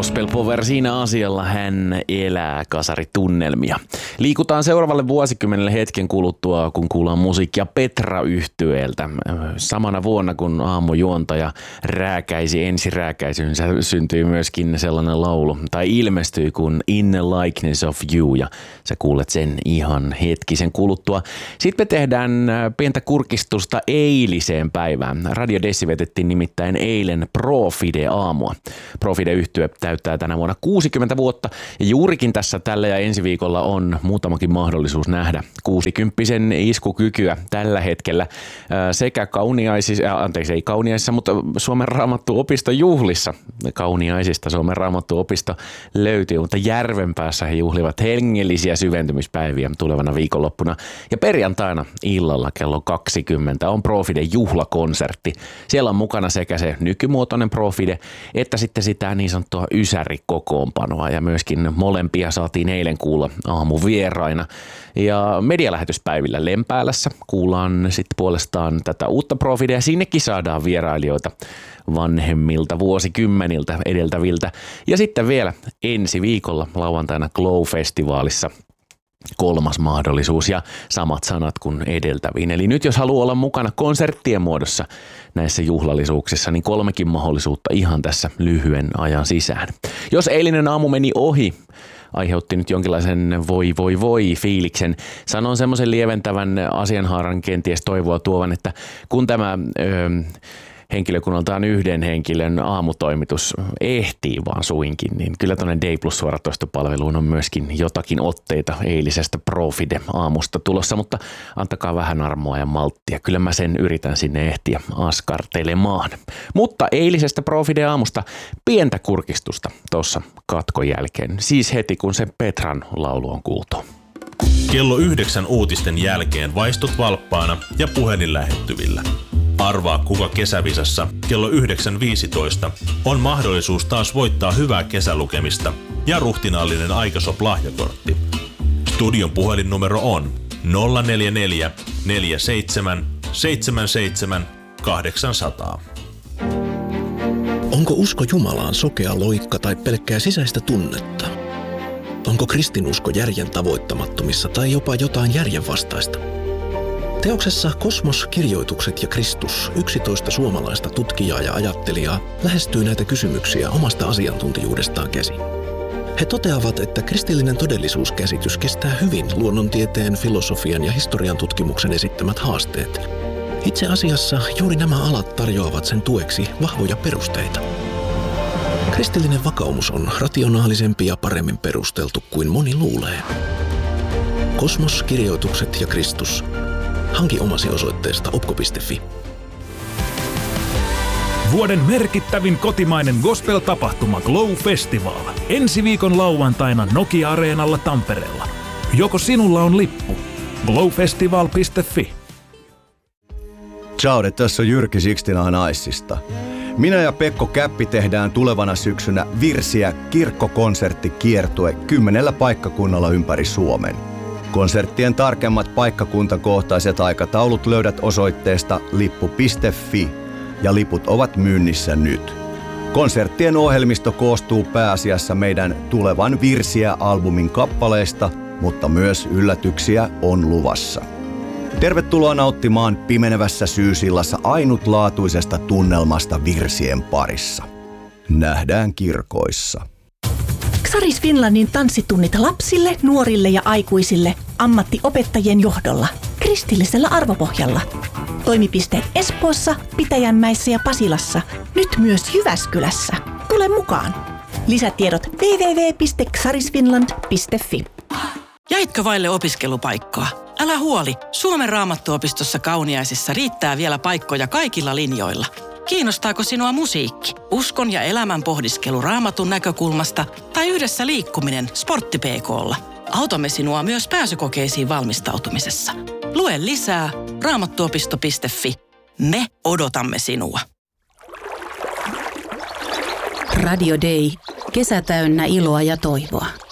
Gospel Power, siinä asialla hän elää kasaritunnelmia. Liikutaan seuraavalle vuosikymmenelle hetken kuluttua, kun kuullaan musiikkia Petra-yhtyeeltä. Samana vuonna, kun aamujuontaja rääkäisi ensirääkäisynsä, syntyi myöskin sellainen laulu, tai ilmestyi kuin In the Likeness of You, ja sä kuulet sen ihan hetkisen kuluttua. Sitten me tehdään pientä kurkistusta eiliseen päivään. Radio Dessi vetettiin nimittäin eilen Profide-aamua. Profide-yhtye täyttää tänä vuonna 60 vuotta, ja juurikin tässä tällä ja ensi viikolla on muutamakin mahdollisuus nähdä 60-sen iskukykyä tällä hetkellä sekä Kauniaisissa, mutta Suomen Raamattuopiston juhlissa. Kauniaisista Suomen Raamattuopisto löytyy, mutta Järvenpäässä he juhlivat hengellisiä syventymispäiviä tulevana viikonloppuna. Ja perjantaina illalla kello 20 on Profiden juhlakonsertti. Siellä on mukana sekä se nykymuotoinen Profide, että sitten sitä niin sanottua ysärikokoonpanoa, ja myöskin molempia saatiin eilen kuulla aamuvieraina. Ja medialähetyspäivillä Lempäälässä kuullaan sitten puolestaan tätä uutta Profidea. Sinnekin saadaan vierailijoita vanhemmilta vuosikymmeniltä edeltäviltä. Ja sitten vielä ensi viikolla lauantaina Glow-festivaalissa kolmas mahdollisuus ja samat sanat kuin edeltäviin. Eli nyt jos haluaa olla mukana konserttien muodossa näissä juhlallisuuksissa, niin 3 mahdollisuutta ihan tässä lyhyen ajan sisään. Jos eilinen aamu meni ohi, aiheutti nyt jonkinlaisen voi fiiliksen. Sanon semmoisen lieventävän asianhaaran kenties toivoa tuovan, että kun tämä henkilökunnaltaan yhden henkilön aamutoimitus ehtii vaan suinkin, niin kyllä tuonne Day Plus suoratoistopalveluun on myöskin jotakin otteita eilisestä Profide-aamusta tulossa, mutta antakaa vähän armoa ja malttia. Kyllä mä sen yritän sinne ehtiä askartelemaan. Mutta eilisestä Profide-aamusta pientä kurkistusta tuossa katkon jälkeen, siis heti kun se Petran laulu on kuultu. Kello 9 uutisten jälkeen vaistut valppaana ja puhelin lähettyvillä. Arvaa, kuka kesävisassa kello 9.15 on mahdollisuus taas voittaa hyvää kesälukemista ja ruhtinaallinen Aikasop-lahjakortti. Studion puhelinnumero on 044 47 77 800. Onko usko Jumalaan sokea loikka tai pelkkää sisäistä tunnetta? Onko kristinusko järjen tavoittamattomissa tai jopa jotain järjenvastaista? Teoksessa Kosmos, kirjoitukset ja Kristus 11 suomalaista tutkijaa ja ajattelijaa lähestyy näitä kysymyksiä omasta asiantuntijuudestaan käsin. He toteavat, että kristillinen todellisuuskäsitys kestää hyvin luonnontieteen, filosofian ja historian tutkimuksen esittämät haasteet. Itse asiassa juuri nämä alat tarjoavat sen tueksi vahvoja perusteita. Kristillinen vakaumus on rationaalisempi ja paremmin perusteltu kuin moni luulee. Kosmos, kirjoitukset ja Kristus. Hanki omasi osoitteesta opko.fi. Vuoden merkittävin kotimainen gospel-tapahtuma Glow Festival. Ensi viikon lauantaina Nokia-areenalla Tampereella. Joko sinulla on lippu? glowfestival.fi. Ciao, tässä on Jyrki 69 Icesta. Minä ja Pekko Käppi tehdään tulevana syksynä Virsiä kirkkokonserttikiertue 10 paikkakunnalla ympäri Suomen. Konserttien tarkemmat paikkakuntakohtaiset aikataulut löydät osoitteesta lippu.fi ja liput ovat myynnissä nyt. Konserttien ohjelmisto koostuu pääasiassa meidän tulevan Virsiä-albumin kappaleista, mutta myös yllätyksiä on luvassa. Tervetuloa nauttimaan pimenevässä syysillassa ainutlaatuisesta tunnelmasta virsien parissa. Nähdään kirkoissa. Xaris Finlandin tanssitunnit lapsille, nuorille ja aikuisille ammattiopettajien johdolla, kristillisellä arvopohjalla. Toimipisteet Espoossa, Pitäjänmäessä ja Pasilassa, nyt myös Jyväskylässä. Tule mukaan! Lisätiedot www.xarisfinland.fi. Jäitkö vaille opiskelupaikkaa? Älä huoli, Suomen Raamattuopistossa Kauniaisissa riittää vielä paikkoja kaikilla linjoilla. Kiinnostaako sinua musiikki, uskon ja elämän pohdiskelu Raamatun näkökulmasta tai yhdessä liikkuminen Sportti-PK:lla? Autamme sinua myös pääsykokeisiin valmistautumisessa. Lue lisää raamattuopisto.fi. Me odotamme sinua. Radio Day. Kesä täynnä iloa ja toivoa.